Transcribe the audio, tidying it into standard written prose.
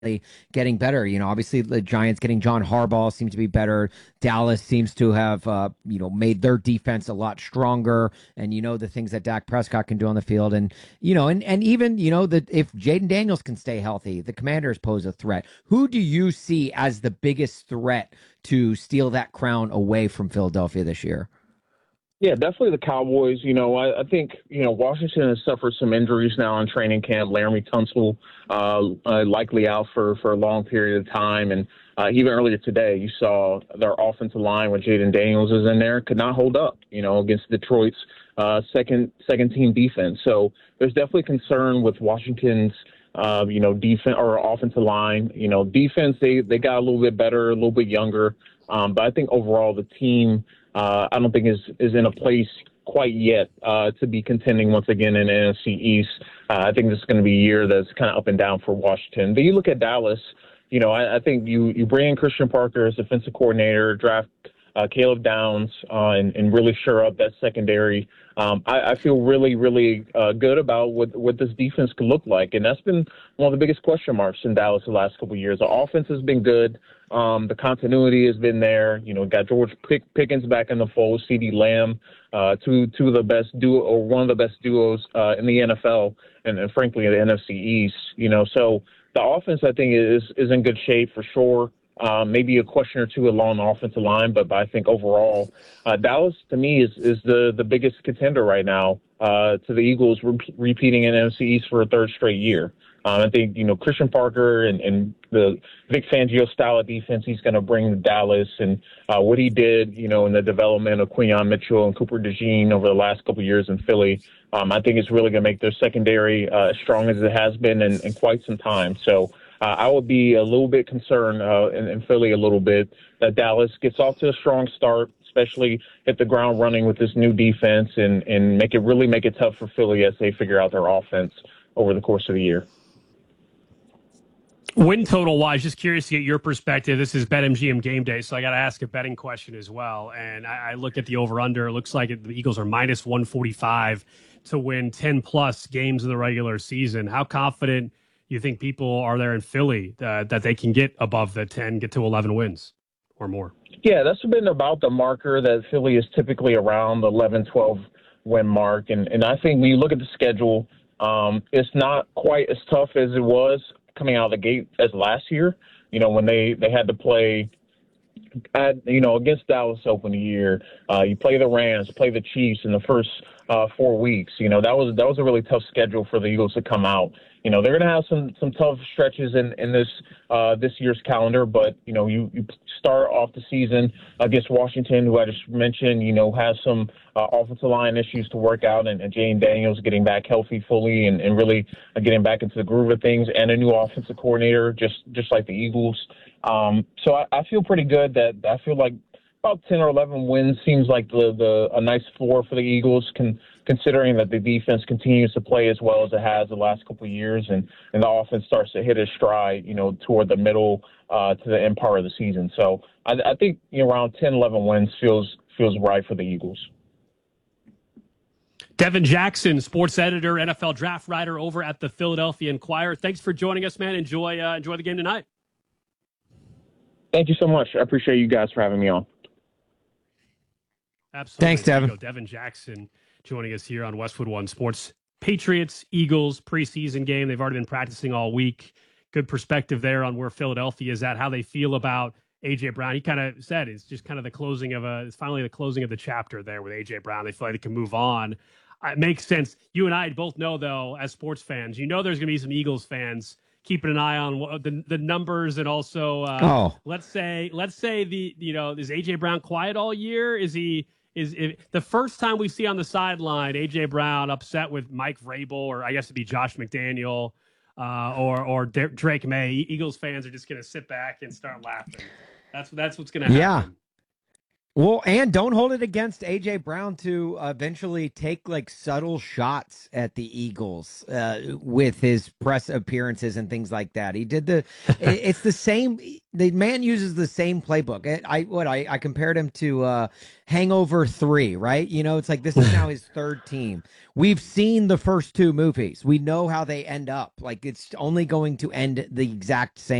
getting better. Obviously the Giants getting John Harbaugh seems to be better. Dallas seems to have, made their defense a lot stronger. And the things that Dak Prescott can do on the field, and even that if Jaden Daniels can stay healthy, the Commanders pose a threat. Who do you see as the biggest threat to steal that crown away from Philadelphia this year? Yeah, definitely the Cowboys. I think, Washington has suffered some injuries now in training camp. Laramie Tunsil likely out for a long period of time. And even earlier today, you saw their offensive line with Jaden Daniels is in there, could not hold up, against Detroit's second team defense. So there's definitely concern with Washington's defense or offensive line. Defense, they got a little bit better, a little bit younger. But I think overall the team, I don't think is in a place quite yet to be contending once again in the NFC East. I think this is going to be a year that's kind of up and down for Washington. But you look at Dallas, I think you bring in Christian Parker as defensive coordinator, draft Caleb Downs, and really shore up that secondary. I feel really, really good about what this defense could look like. And that's been one of the biggest question marks in Dallas the last couple of years. The offense has been good. The continuity has been there. Got George Pickens back in the fold, CeeDee Lamb, two of the best duo, or one of the best duos in the NFL, and frankly in the NFC East. So the offense I think is in good shape for sure. Maybe a question or two along the offensive line, but I think overall, Dallas to me is the biggest contender right now to the Eagles repeating in NFC East for a third straight year. I think Christian Parker and the Vic Fangio style of defense he's going to bring to Dallas, and what he did in the development of Quinyon Mitchell and Cooper DeJean over the last couple of years in Philly. I think it's really going to make their secondary as strong as it has been in quite some time. So. I would be a little bit concerned in Philly a little bit that Dallas gets off to a strong start, especially hit the ground running with this new defense and make it tough for Philly as they figure out their offense over the course of the year. Win total wise, just curious to get your perspective. This is BetMGM game day, so I got to ask a betting question as well. And I look at the over under. It looks like the Eagles are minus 145 to win 10 plus games in the regular season. How confident you think people are there in Philly that they can get above the 10, get to 11 wins or more? Yeah, that's been about the marker that Philly is typically around the 11, 12 win mark. And I think when you look at the schedule, it's not quite as tough as it was coming out of the gate as last year, when they had to play against Dallas to open the year. You play the Rams, play the Chiefs in the first 4 weeks. That was a really tough schedule for the Eagles to come out. They're going to have some tough stretches in this year's calendar, but you start off the season against Washington, who I just mentioned, has some offensive line issues to work out, and Jane Daniels getting back healthy fully and really getting back into the groove of things, and a new offensive coordinator, just like the Eagles. So I feel pretty good that I feel like about 10 or 11 wins seems like a nice floor for the Eagles, considering that the defense continues to play as well as it has the last couple of years, and the offense starts to hit its stride, toward the middle to the end part of the season. So I think around 10, 11 wins feels right for the Eagles. Devin Jackson, sports editor, NFL draft writer over at the Philadelphia Inquirer. Thanks for joining us, man. Enjoy the game tonight. Thank you so much. I appreciate you guys for having me on. Absolutely. Thanks, Devin. Devin Jackson joining us here on Westwood One Sports. Patriots, Eagles preseason game. They've already been practicing all week. Good perspective there on where Philadelphia is at, how they feel about A.J. Brown. He kind of said it's just kind of it's finally the closing of the chapter there with A.J. Brown. They feel like they can move on. It makes sense. You and I both know, though, as sports fans, there's going to be some Eagles fans keeping an eye on the numbers, and also let's say is A.J. Brown quiet all year? Is the first time we see on the sideline A.J. Brown upset with Mike Vrabel, or I guess it'd be Josh McDaniel, or Drake May? Eagles fans are just going to sit back and start laughing. That's what's going to happen. Yeah. Well, and don't hold it against AJ Brown to eventually take like subtle shots at the Eagles with his press appearances and things like that. He did it's the same. The man uses the same playbook. I compared him to Hangover 3, right? You know, it's like this is now his third team. We've seen the first two movies. We know how they end up. Like it's only going to end the exact same.